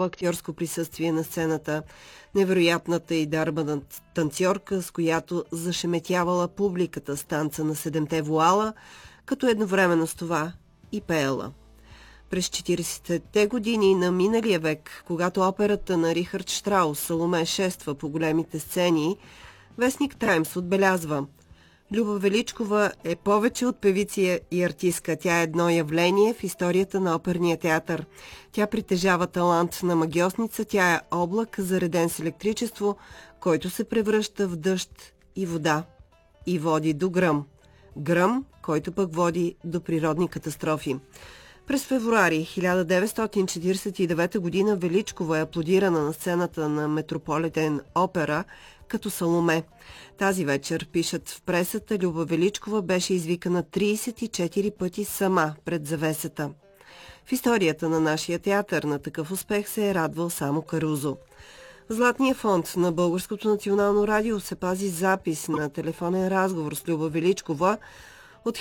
актьорско присъствие на сцената, невероятната и дарба танцорка, с която зашеметявала публиката с танца на седемте вуала, като едновременно с това и пеела. През 40-те години на миналия век, когато операта на Рихард Штраус Саломе шества по големите сцени, вестник Таймс отбелязва: Люба Величкова е повече от певица и артистка. Тя е едно явление в историята на оперния театър. Тя притежава талант на магьосница, тя е облак, зареден с електричество, който се превръща в дъжд и вода и води до гръм. Гръм, който пък води до природни катастрофи. През февруари 1949 година Величкова е аплодирана на сцената на Метрополитен опера като Саломе. Тази вечер, пишат в пресата, Люба Величкова беше извикана 34 пъти сама пред завесата. В историята на нашия театър на такъв успех се е радвал само Карузо. В Златния фонд на Българското национално радио се пази запис на телефонен разговор с Люба Величкова от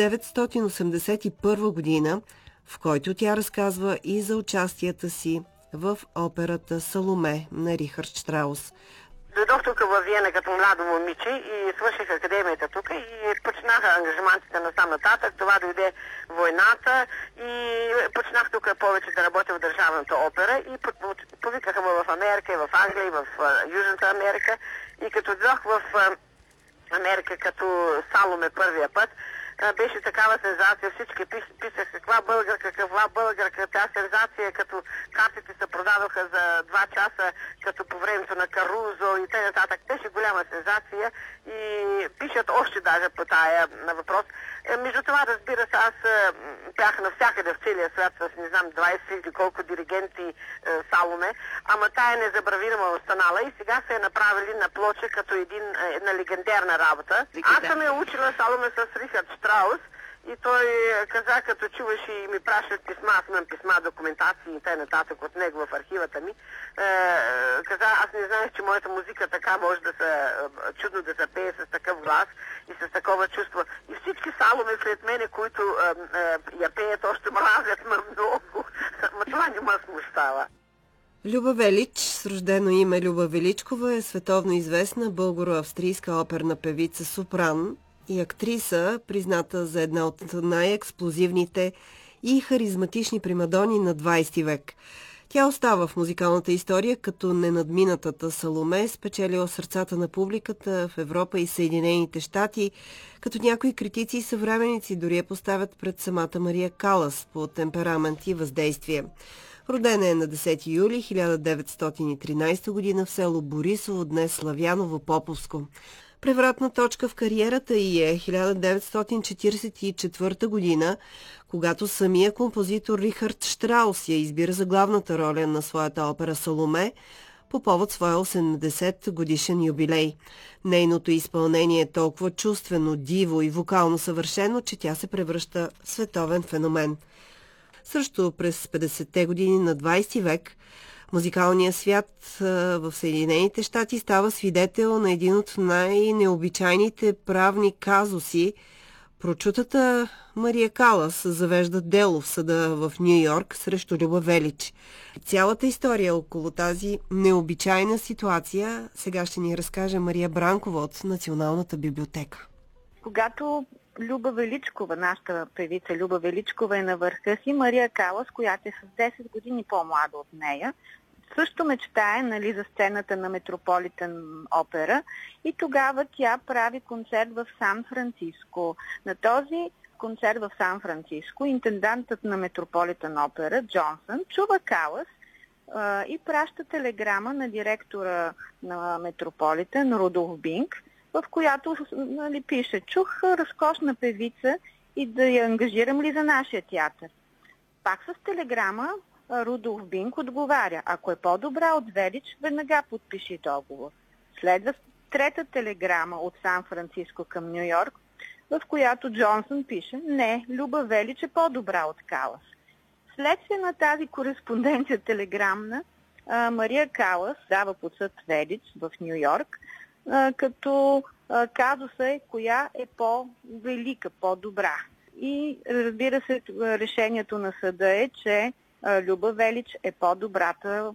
1981 година, в който тя разказва и за участията си в операта Саломе на Рихард Штраус. Дойдох тук във Виена като младо момиче и свърших академията тук и почнаха ангажимантите насам нататък. Това дойде войната и почнах тук повече да работя в Държавната опера и повикаха ме в Америка, и в Англия, и в Южната Америка. И като дойдох в Америка като Саломе първия път, беше такава сензация, всички писах каква българка, тя сензация, като картите се продадоха за 2 часа, като по времето на Карузо и т.н. Беше голяма сензация и пишат още даже по тая въпрос. Между това, разбира се, аз бях навсякъде в целия свят с, не знам, 20 или колко диригенти Саломе, ама тая незабравима останала и сега се е направили на плоча като една легендарна работа. Аз съм я учила Саломе с Рихард Штраус и той каза, като чуваше и ми пращат писма, аз имам писма, документации и т.н. от него в архивата ми, каза, аз не знаех, че моята музика така може да се чудно да се пее с такъв глас и с такова чувство. И всички Саломе след мене, които я пеят, още мразят много, но това не ме смущава. Люба Велич, с рождено име Люба Величкова, е световно известна българо-австрийска оперна певица сопран и актриса, призната за една от най-експлозивните и харизматични примадони на 20 век. Тя остава в музикалната история като ненадминатата Саломе, спечелила сърцата на публиката в Европа и Съединените щати, като някои критици и съвременници дори я поставят пред самата Мария Калас по темперамент и въздействие. Родена е на 10 юли 1913 година в село Борисово, днес Славяново-Поповско. Превратна точка в кариерата ѝ е 1944 година, когато самия композитор Рихард Штраус я избира за главната роля на своята опера Саломе по повод своя 80 годишен юбилей. Нейното изпълнение е толкова чувствено, диво и вокално съвършено, че тя се превръща в световен феномен. Също през 50-те години на 20 век музикалният свят в Съединените щати става свидетел на един от най-необичайните правни казуси. Прочутата Мария Калас завежда дело в съда в Ню-Йорк срещу Люба Велич. Цялата история около тази необичайна ситуация сега ще ни разкаже Мария Бранкова от Националната библиотека. Когато Люба Величкова, нашата певица Люба Величкова е на върха си, Мария Калас, която е с 10 години по-млада от нея, също мечтае за сцената на Метрополитен опера и тогава тя прави концерт в Сан-Франциско. На този концерт в Сан-Франциско интендантът на Метрополитен опера Джонсън чува Калас и праща телеграма на директора на Метрополитен Рудолф Бинг, в която пише: чух разкошна певица и да я ангажирам ли за нашия театър. Пак с телеграма Рудолф Бинг отговаря: ако е по-добра от Велич, веднага подпиши договор. Следва трета телеграма от Сан-Франциско към Ню-Йорк, в която Джонсън пише: не, Люба Велич е по-добра от Калас. Следствие на тази кореспонденция телеграмна, Мария Калас дава под съд Велич в Ню-Йорк, като казуса е коя е по-велика, по-добра. И разбира се, решението на съда е, че Люба Велич е по-добрата